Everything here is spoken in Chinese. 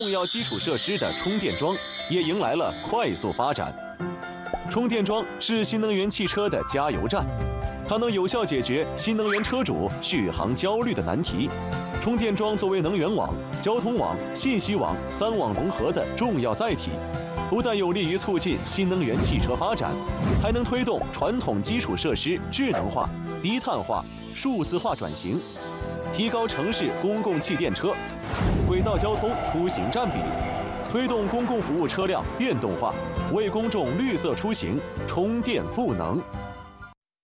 重要基础设施的充电桩也迎来了快速发展。充电桩是新能源汽车的加油站，它能有效解决新能源车主续航焦虑的难题。充电桩作为能源网、交通网、信息网三网融合的重要载体，不但有利于促进新能源汽车发展，还能推动传统基础设施智能化、低碳化、数字化转型，提高城市公共汽电车、轨道交通出行占比，推动公共服务车辆电动化，为公众绿色出行充电赋能。